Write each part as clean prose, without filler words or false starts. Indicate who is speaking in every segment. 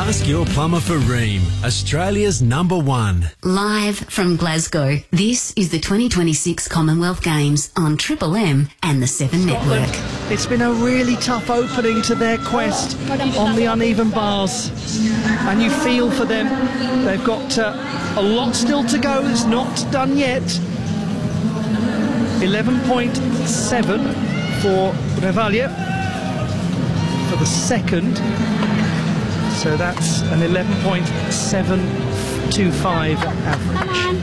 Speaker 1: Ask your plumber for Rheem, Australia's #1.
Speaker 2: Live from Glasgow, this is the 2026 Commonwealth Games on Triple M and the 7 Network.
Speaker 3: It's been a really tough opening to their quest on the uneven bars, and you feel for them. They've got a lot still to go. It's not done yet. 11.7 for Revalia for the second, so that's an 11.725 average.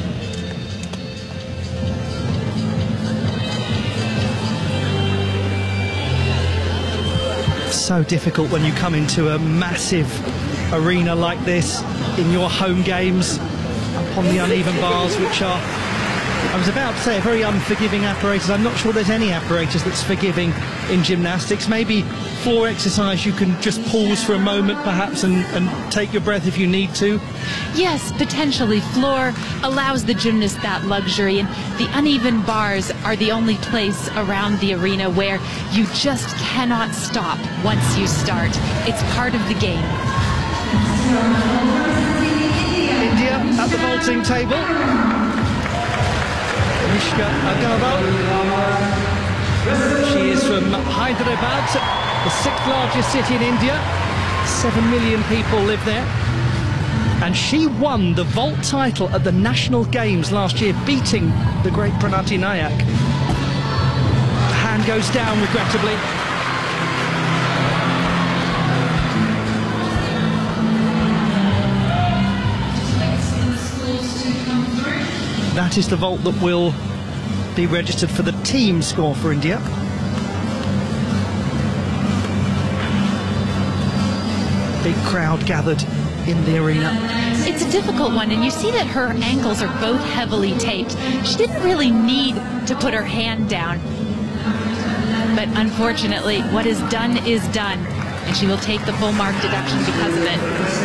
Speaker 3: So difficult when you come into a massive arena like this in your home games up on the uneven bars, which are, I was about to say, a very unforgiving apparatus. I'm not sure there's any apparatus that's forgiving in gymnastics. Maybe floor exercise, you can just pause for a moment perhaps and take your breath if you need to.
Speaker 4: Yes, potentially. Floor allows the gymnast that luxury, and the uneven bars are the only place around the arena where you just cannot stop once you start. It's part of the game.
Speaker 3: India at the vaulting table. Mishka Agarwal. She is from Hyderabad, the 6th largest city in India. 7 million people live there. And she won the vault title at the National Games last year, beating the great Pranati Nayak. The hand goes down regrettably. That is the vault that will be registered for the team score for India. Big crowd gathered in the arena.
Speaker 4: It's a difficult one, and you see that her ankles are both heavily taped. She didn't really need to put her hand down. But unfortunately, what is done, and she will take the full mark deduction because of it.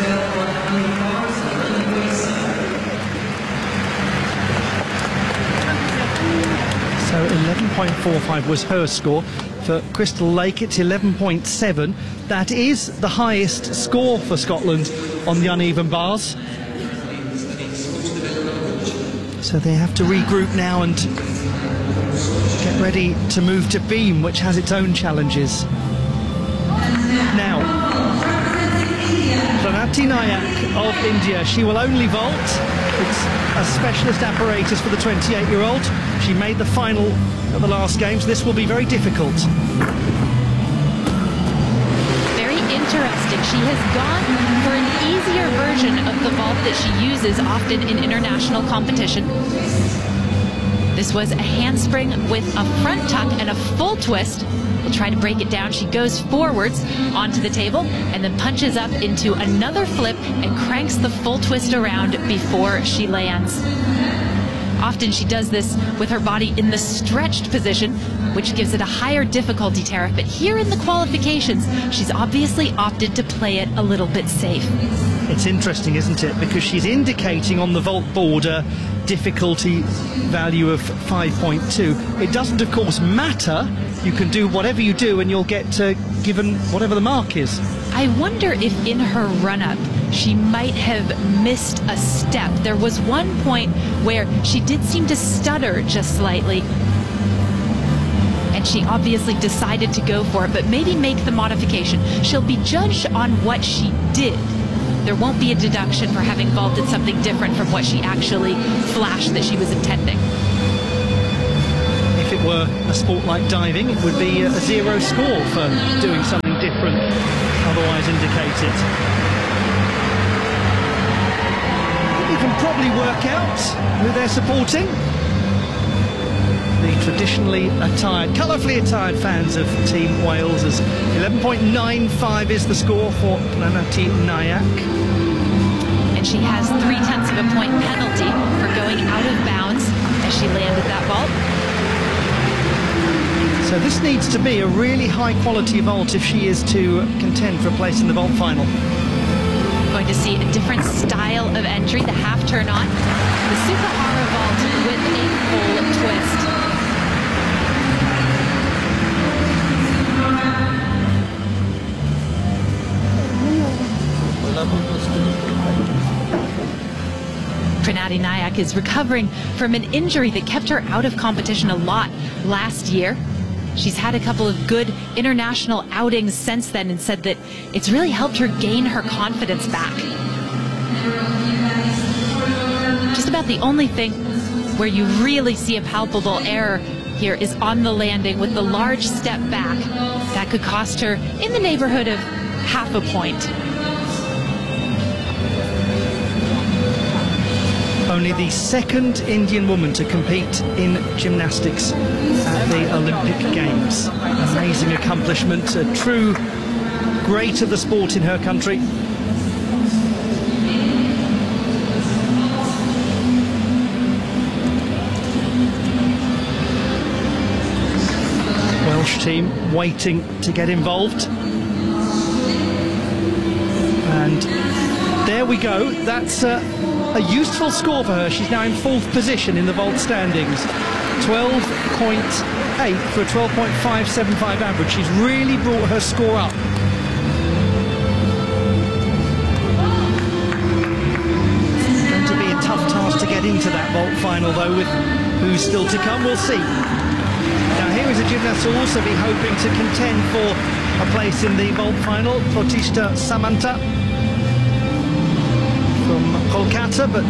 Speaker 3: So 11.45 was her score. For Crystal Lake, it's 11.7. That is the highest score for Scotland on the uneven bars. So they have to regroup now and get ready to move to beam, which has its own challenges. Now, Pranati Nayak of India, she will only vault. It's a specialist apparatus for the 28-year-old. She made the final at the last games. This will be very difficult.
Speaker 4: Very interesting. She has gone for an easier version of the vault that she uses often in international competition. This was a handspring with a front tuck and a full twist. We'll try to break it down. She goes forwards onto the table and then punches up into another flip and cranks the full twist around before she lands. Often she does this with her body in the stretched position, which gives it a higher difficulty tariff. But here in the qualifications, she's obviously opted to play it a little bit safe.
Speaker 3: It's interesting, isn't it? Because she's indicating on the vault board a difficulty value of 5.2. It doesn't, of course, matter. You can do whatever you do and you'll get given whatever the mark is.
Speaker 4: I wonder if in her run-up she might have missed a step. There was one point where she did seem to stutter just slightly, and she obviously decided to go for it, but maybe make the modification. She'll be judged on what she did. There won't be a deduction for having vaulted something different from what she actually flashed that she was intending.
Speaker 3: If it were a sport like diving, it would be a 0 score for doing something different, otherwise indicated. You can probably work out who they're supporting. The traditionally attired, colourfully attired fans of Team Wales, as 11.95 is the score for Pranati Nayak.
Speaker 4: And she has 0.3 of a point penalty for going out of bounds as she landed that vault.
Speaker 3: So this needs to be a really high quality vault if she is to contend for a place in the vault final.
Speaker 4: Going to see a different style of entry, the half turn on, the Sukahara vault with a full twist. Pranati Nayak is recovering from an injury that kept her out of competition a lot last year. She's had a couple of good international outings since then and said that it's really helped her gain her confidence back. Just about the only thing where you really see a palpable error here is on the landing with the large step back. That could cost her in the neighborhood of half a point.
Speaker 3: Only the second Indian woman to compete in gymnastics at the Olympic Games. Amazing accomplishment, a true great of the sport in her country. Welsh team waiting to get involved. And there we go. That's a useful score for her. She's now in 4th position in the vault standings. 12.8 for a 12.575 average. She's really brought her score up. It's going to be a tough task to get into that vault final, though, with who's still to come. We'll see. Now, here is a gymnast who will also be hoping to contend for a place in the vault final. Pratishtha Samanta from Kolkata, but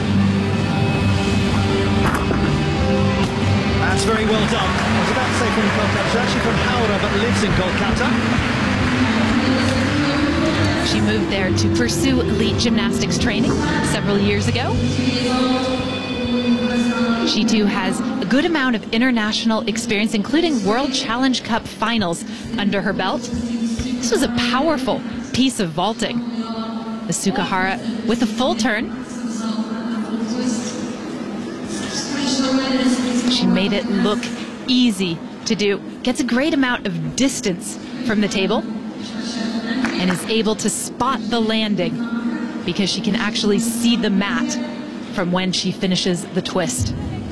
Speaker 3: that's very well done. I was about to say from Kolkata, she's actually from Howrah, but lives in Kolkata.
Speaker 4: She moved there to pursue elite gymnastics training several years ago. She too has a good amount of international experience, including World Challenge Cup finals under her belt. This was a powerful piece of vaulting. The Sukahara with a full turn. She made it look easy to do. Gets a great amount of distance from the table and is able to spot the landing because she can actually see the mat from when she finishes the twist.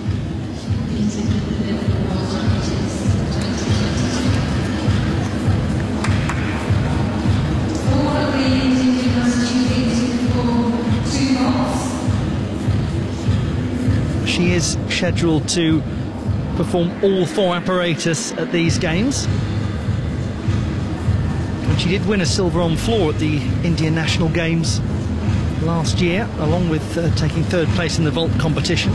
Speaker 3: She is scheduled to perform all 4 apparatus at these games. And she did win a silver on floor at the Indian National Games last year, along with taking 3rd place in the vault competition.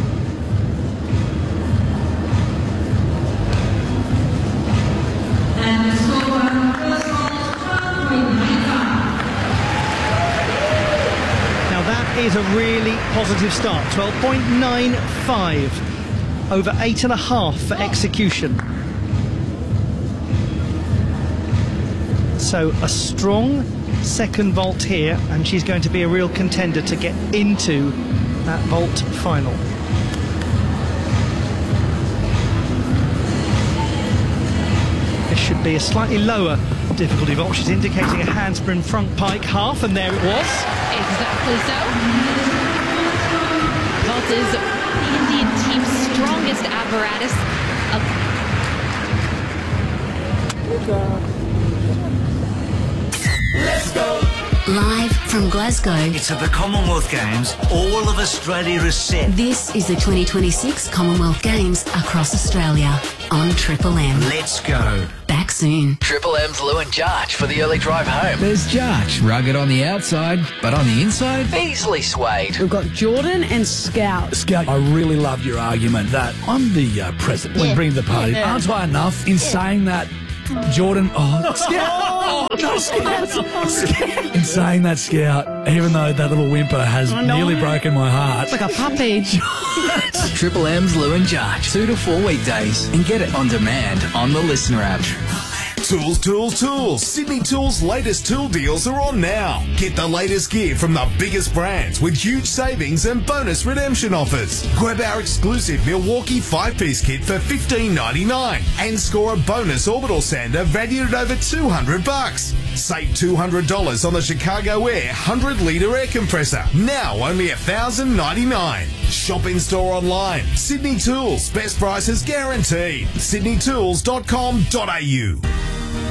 Speaker 3: Is a really positive start. 12.95, over 8.5 for execution. So a strong second vault here, and she's going to be a real contender to get into that vault final. This should be a slightly lower difficulty vault. She's indicating a handspring front pike half, and there it was.
Speaker 4: Exactly so. Vault is the Indian team's strongest apparatus.
Speaker 1: Let's go!
Speaker 2: Live from Glasgow.
Speaker 5: It's at the Commonwealth Games. All of Australia is set.
Speaker 2: This is the 2026 Commonwealth Games across Australia on Triple M.
Speaker 5: Let's go.
Speaker 2: Back soon.
Speaker 6: Triple M's Lou and Jarch for the early drive home.
Speaker 7: There's Jarch, rugged on the outside, but on the inside,
Speaker 6: Easily swayed.
Speaker 8: We've got Jordan and Scout.
Speaker 9: Scout, I really loved your argument that I'm the president when bringing the party.
Speaker 8: Yeah.
Speaker 9: Aren't I enough in saying that, Jordan? Oh, Scout! No, Scout! In saying that, Scout, even though that little whimper has nearly broken my heart.
Speaker 8: Like a puppy.
Speaker 7: Triple M's Lou and Jarch, 2 to 4 weekdays, and get it on demand on the Listener app.
Speaker 10: Tools, tools, tools. Sydney Tools' latest tool deals are on now. Get the latest gear from the biggest brands with huge savings and bonus redemption offers. Grab our exclusive Milwaukee 5-piece kit for $15.99 and score a bonus orbital sander valued at over $200. Save $200 on the Chicago Air 100-litre air compressor. Now only $1,099. Shop in store online. Sydney Tools. Best prices guaranteed. sydneytools.com.au.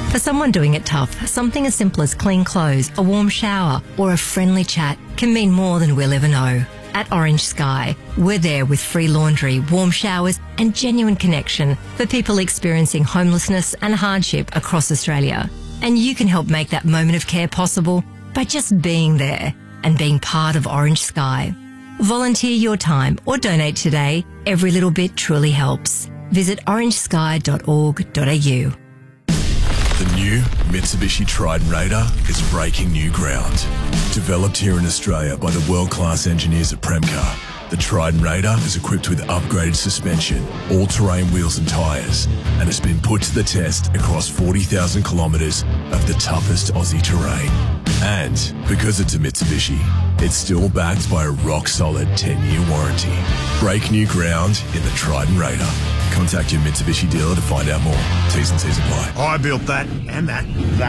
Speaker 11: For someone doing it tough, something as simple as clean clothes, a warm shower, or a friendly chat can mean more than we'll ever know. At Orange Sky, we're there with free laundry, warm showers, and genuine connection for people experiencing homelessness and hardship across Australia. And you can help make that moment of care possible by just being there and being part of Orange Sky. Volunteer your time or donate today. Every little bit truly helps. Visit orangesky.org.au.
Speaker 12: The new Mitsubishi Triton Raider is breaking new ground. Developed here in Australia by the world-class engineers at Premcar, the Triton Raider is equipped with upgraded suspension, all-terrain wheels and tyres, and has been put to the test across 40,000 kilometres of the toughest Aussie terrain. And because it's a Mitsubishi, it's still backed by a rock-solid 10-year warranty. Break new ground in the Triton Raider. Contact your Mitsubishi dealer to find out more. T's and C's apply.
Speaker 13: I built that, and that,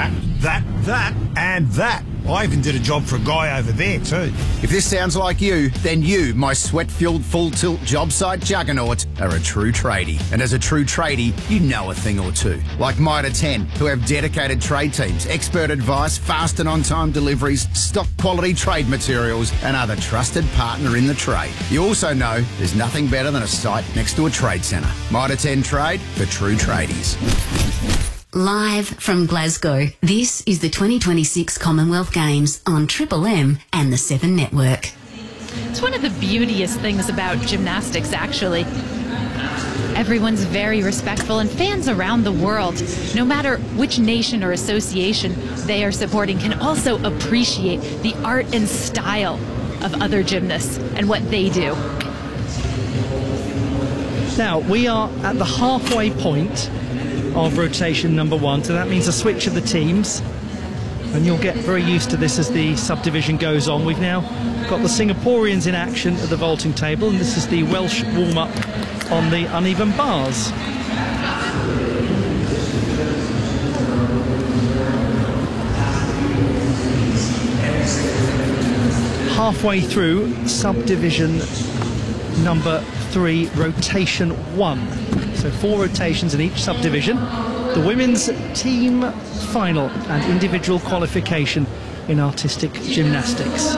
Speaker 13: and that. I even did a job for a guy over there too.
Speaker 14: If this sounds like you, then you, my sweat-filled full-tilt job site juggernaut, are a true tradie. And as a true tradie, you know a thing or two. Like Mitre 10, who have dedicated trade teams, expert advice, fast and on-time deliveries, stock quality trade materials, and are the trusted partner in the trade. You also know there's nothing better than a site next to a trade centre. Mitre 10 Trade for true tradies.
Speaker 2: Live from Glasgow, this is the 2026 Commonwealth Games on Triple M and the 7 Network.
Speaker 4: It's one of the beautiest things about gymnastics, actually. Everyone's very respectful, and fans around the world, no matter which nation or association they are supporting, can also appreciate the art and style of other gymnasts and what they do.
Speaker 3: Now, we are at the halfway point of rotation number 1, so that means a switch of the teams, and you'll get very used to this as the subdivision goes on. We've now got the Singaporeans in action at the vaulting table, and this is the Welsh warm-up on the uneven bars. Halfway through subdivision number 3, rotation 1. So 4 rotations in each subdivision. The women's team final and individual qualification in artistic gymnastics.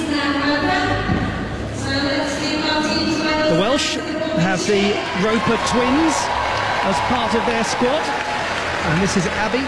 Speaker 3: The Welsh have the Roper twins as part of their squad, and this is Abby.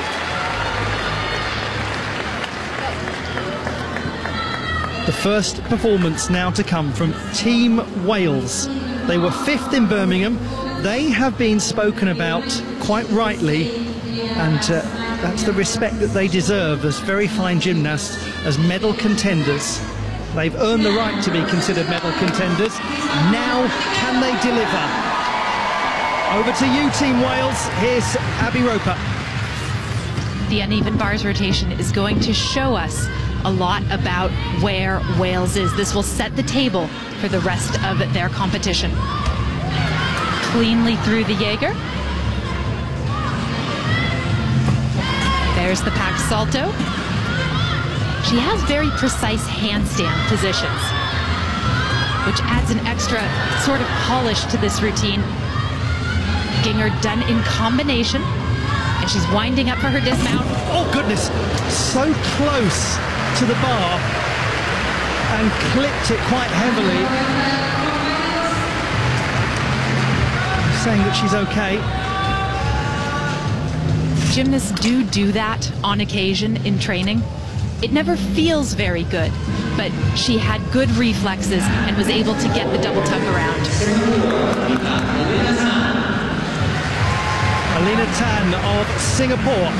Speaker 3: The first performance now to come from Team Wales. They were 5th in Birmingham. They have been spoken about quite rightly, and that's the respect that they deserve as very fine gymnasts, as medal contenders. They've earned the right to be considered medal contenders. Now, can they deliver? Over to you, Team Wales. Here's Abby Roper.
Speaker 4: The uneven bars rotation is going to show us a lot about where Wales is. This will set the table for the rest of their competition. Cleanly through the Jaeger. There's the packed salto. She has very precise handstand positions, which adds an extra sort of polish to this routine. Ginger done in combination, and she's winding up for her dismount.
Speaker 3: Oh goodness, so close to the bar and clipped it quite heavily. Saying that she's okay.
Speaker 4: Gymnasts do that on occasion in training. It never feels very good, but she had good reflexes and was able to get the double tuck around.
Speaker 3: Alina Tan of Singapore.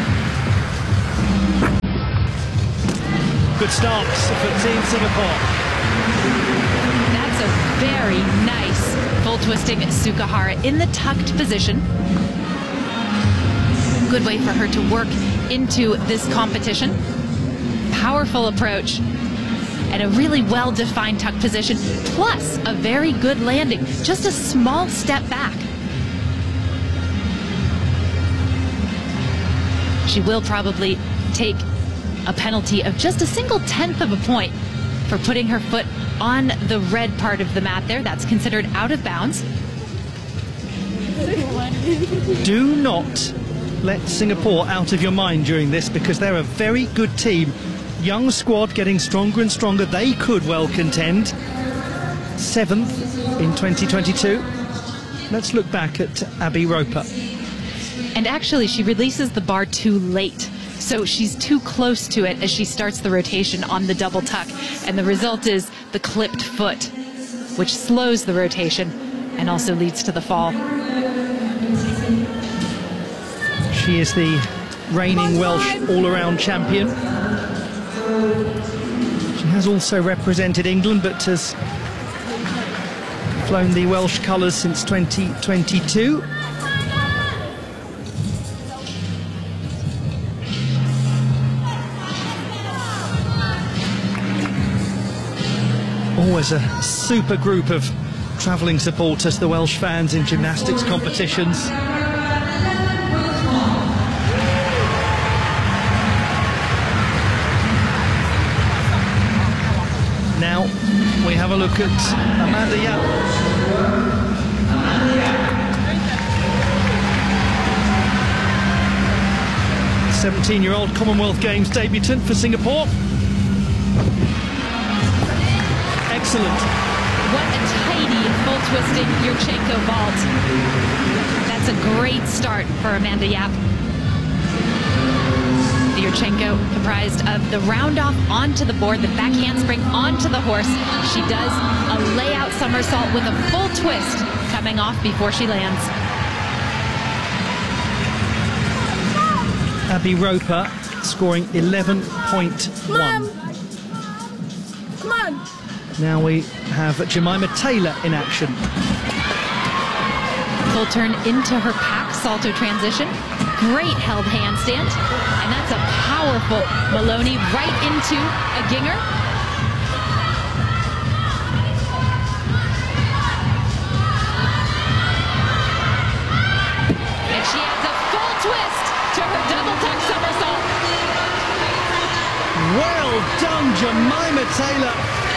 Speaker 3: Good start for Team Singapore.
Speaker 4: That's a very nice full twisting Sukahara in the tucked position. Good way for her to work into this competition. Powerful approach and a really well-defined tuck position, plus a very good landing. Just a small step back. She will probably take a penalty of just a single 1/10 of a point for putting her foot on the red part of the mat there. That's considered out of bounds.
Speaker 3: Do not let Singapore out of your mind during this, because they're a very good team. Young squad getting stronger and stronger. They could well contend 7th in 2022. Let's look back at Abby Roper.
Speaker 4: And actually, she releases the bar too late. So she's too close to it as she starts the rotation on the double tuck. And the result is the clipped foot, which slows the rotation and also leads to the fall.
Speaker 3: She is the reigning Welsh all-around champion. She has also represented England, but has flown the Welsh colours since 2022. Always a super group of travelling supporters, the Welsh fans in gymnastics competitions. Now we have a look at Amanda Yap. 17-year-old Commonwealth Games debutant for Singapore. Excellent.
Speaker 4: What a tidy full twisting Yurchenko vault. That's a great start for Amanda Yap. The Yurchenko comprised of the round off onto the board, the back handspring onto the horse. She does a layout somersault with a full twist coming off before she lands.
Speaker 3: Abby Roper scoring 11.1.
Speaker 8: Come on.
Speaker 3: Now we have Jemima Taylor in action.
Speaker 4: Full turn into her pack salto transition. Great held handstand. And that's a powerful Maloney right into a Ginger. And she adds a full twist to her double tuck somersault.
Speaker 3: Well done, Jemima Taylor.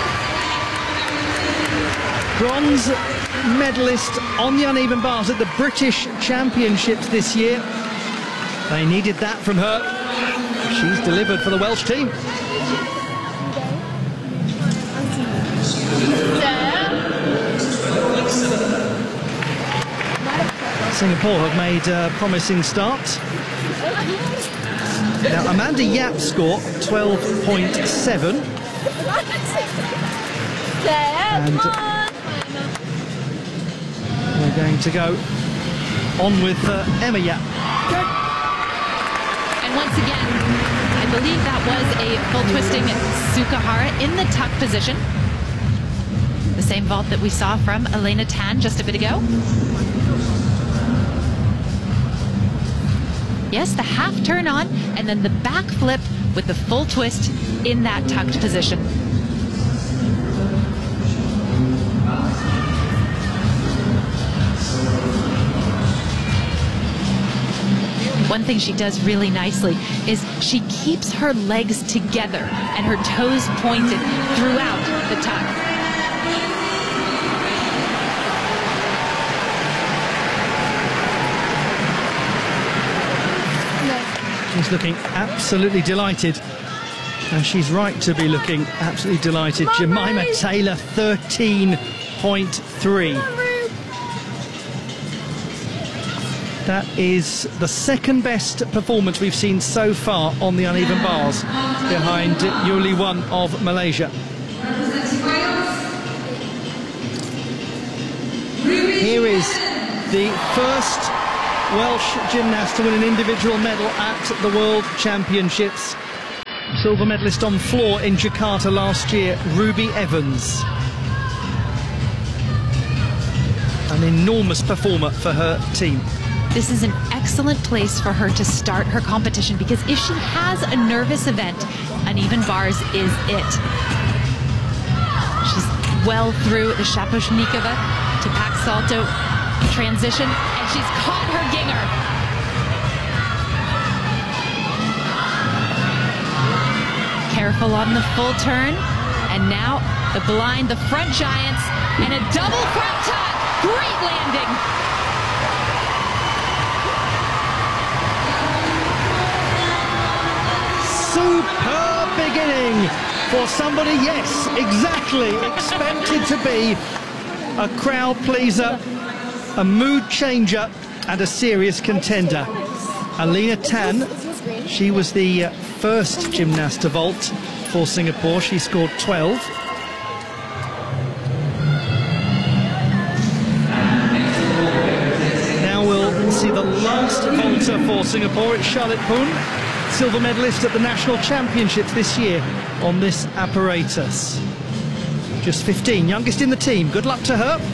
Speaker 3: Bronze medalist on the uneven bars at the British Championships this year. They needed that from her. She's delivered for the Welsh team. Singapore have made a promising start. Now, Amanda Yap score 12.7. And we're going to go on with Emma Yap.
Speaker 4: And once again, I believe that was a full twisting Sukahara in the tuck position. The same vault that we saw from Elena Tan just a bit ago. Yes, the half turn on, and then the back flip with the full twist in that tucked position. One thing she does really nicely is she keeps her legs together and her toes pointed throughout the tuck.
Speaker 3: She's looking absolutely delighted, and she's right to be looking absolutely delighted. Jemima Taylor, 13.3. That is the second best performance we've seen so far on the uneven bars, behind Yuli Wan of Malaysia. Here is the first Welsh gymnast to win an individual medal at the World Championships. Silver medalist on floor in Jakarta last year, Ruby Evans. An enormous performer for her team.
Speaker 4: This is an excellent place for her to start her competition, because if she has a nervous event, uneven bars is it. She's well through the Shaposhnikova to pack salto transition, and she's caught her Ginger. Careful on the full turn, and now the blind, the front giants, and a double front tuck. Great landing.
Speaker 3: superb beginning for somebody, yes, exactly, expected to be a crowd pleaser, a mood changer and a serious contender. Alina Tan, she was the first gymnast to vault for Singapore. She scored 12. Now we'll see the last vaulter for Singapore. It's Charlotte Poon, silver medalist at the National Championships this year on this apparatus. Just 15, youngest in the team. Good luck to her.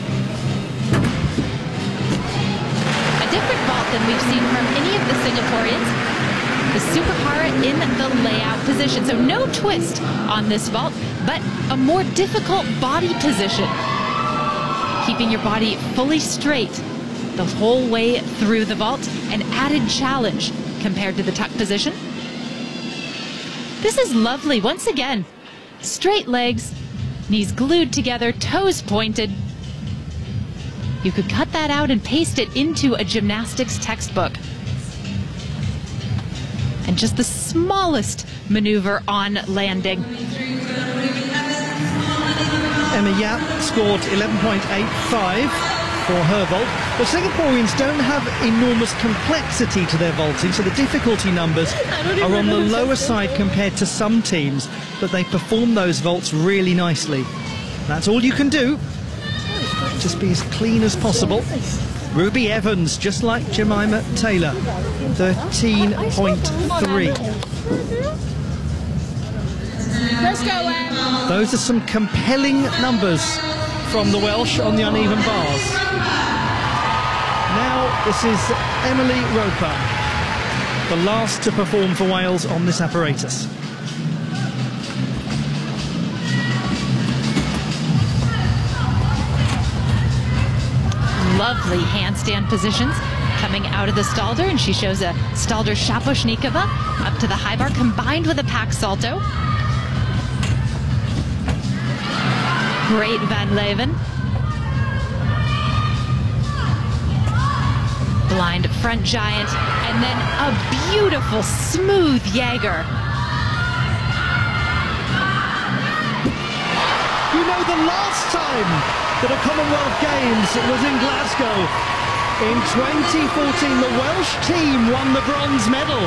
Speaker 4: A different vault than we've seen from any of the Singaporeans. The Sukuhara in the layout position. So no twist on this vault, but a more difficult body position. Keeping your body fully straight the whole way through the vault, an added challenge compared to the tuck position. This is lovely. Once again, straight legs, knees glued together, toes pointed. You could cut that out and paste it into a gymnastics textbook. And just the smallest maneuver on landing.
Speaker 3: Emma Yap scored 11.85 for her vault. But Singaporeans don't have enormous complexity to their vaulting, so the difficulty numbers are on the lower side compared to some teams, but they perform those vaults really nicely. That's all you can do. Just be as clean as possible. Ruby Evans, just like Jemima Taylor, 13.3.
Speaker 8: Let's go, Em.
Speaker 3: Those are some compelling numbers from the Welsh on the uneven bars. Now this is Emily Roper, the last to perform for Wales on this apparatus.
Speaker 4: Lovely handstand positions coming out of the Stalder, and she shows a Stalder Shaposhnikova up to the high bar combined with a pack salto. Great Van Leeuwen. Blind front giant, and then a beautiful smooth Jaeger.
Speaker 3: You know, the last time that a Commonwealth Games was in Glasgow, in 2014, the Welsh team won the bronze medal.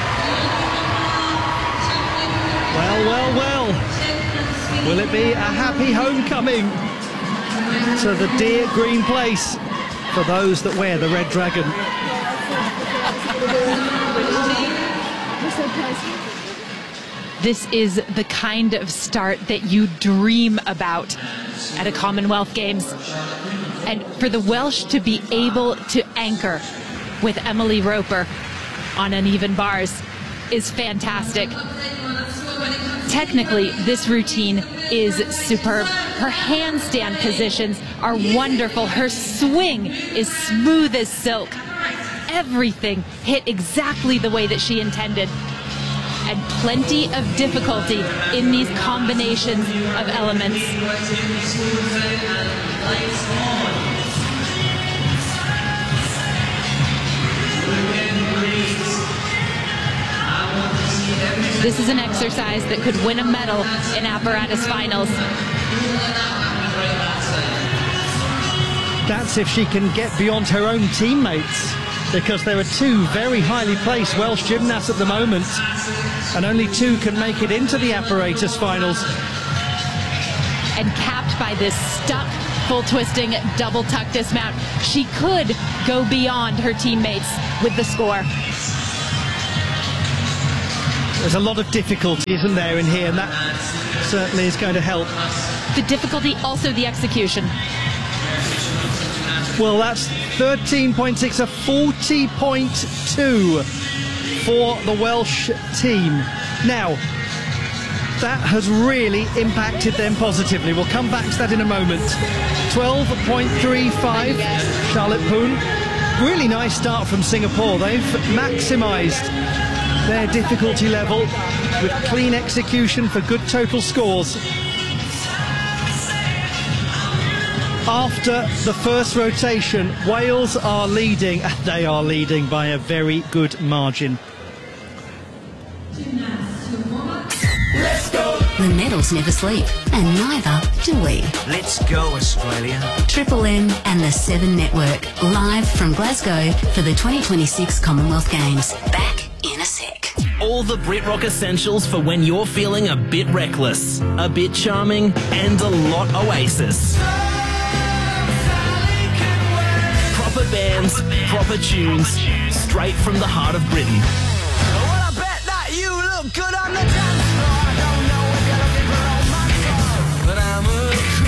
Speaker 3: Well, well, well. Will it be a happy homecoming to the dear green place for those that wear the red dragon?
Speaker 4: This is the kind of start that you dream about at a Commonwealth Games. And for the Welsh to be able to anchor with Emily Roper on uneven bars is fantastic. Technically, this routine is superb. Her handstand positions are wonderful. Her swing is smooth as silk. Everything hit exactly the way that she intended. And plenty of difficulty in these combinations of elements. This is an exercise that could win a medal in apparatus finals.
Speaker 3: That's if she can get beyond her own teammates, because there are two very highly placed Welsh gymnasts at the moment, and only two can make it into the apparatus finals.
Speaker 4: And capped by this stuck full twisting double tuck dismount, she could go beyond her teammates with the score.
Speaker 3: There's a lot of difficulty, isn't there, in here, and that certainly is going to help.
Speaker 4: The difficulty, also the execution.
Speaker 3: Well, that's 13.6, a 40.2 for the Welsh team. Now, that has really impacted them positively. We'll come back to that in a moment. 12.35, Charlotte Poon. Really nice start from Singapore. They've maximised their difficulty level with clean execution for good total scores. After the first rotation, Wales are leading, and they are leading by a very good margin.
Speaker 2: The medals never sleep, and neither do we.
Speaker 5: Let's go, Australia.
Speaker 2: Triple M and the 7 Network, live from Glasgow for the 2026 Commonwealth Games. Back in a sec.
Speaker 15: All the BritRock essentials for when you're feeling a bit reckless, a bit charming, and a lot Oasis. Proper bands, proper tunes, straight from the heart of Britain.
Speaker 16: Well, I bet that you look good on the dance floor. I don't know if you're looking for romance, but I'm a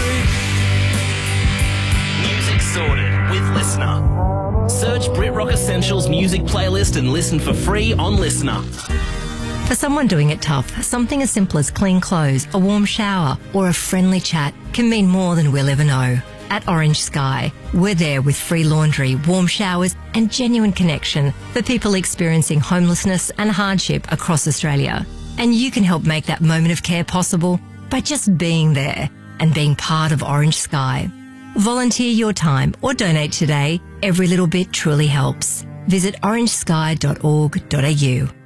Speaker 16: creep.
Speaker 15: Music sorted with Listener. Search BritRock Essentials music playlist and listen for free on Listener.
Speaker 11: For someone doing it tough, something as simple as clean clothes, a warm shower, or a friendly chat can mean more than we'll ever know. At Orange Sky, we're there with free laundry, warm showers, and genuine connection for people experiencing homelessness and hardship across Australia. And you can help make that moment of care possible by just being there and being part of Orange Sky. Volunteer your time or donate today. Every little bit truly helps. Visit orangesky.org.au.